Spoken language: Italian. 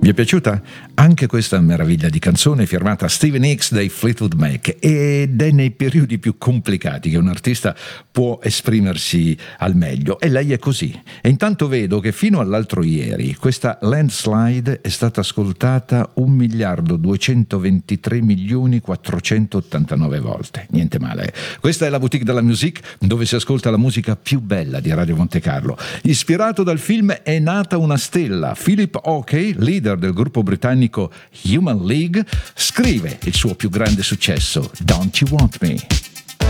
Vi è piaciuta? Anche questa meraviglia di canzone firmata Stevie Nicks dei Fleetwood Mac, ed è nei periodi più complicati che un artista può esprimersi al meglio, e lei è così. E intanto vedo che fino all'altro ieri questa Landslide è stata ascoltata 1.223.489 volte. Niente male. Questa è la Boutique della Musique, dove si ascolta la musica più bella di Radio Monte Carlo. Ispirato dal film È nata una stella, Philip Oakey, leader del gruppo britannico Human League, scrive il suo più grande successo, Don't You Want Me?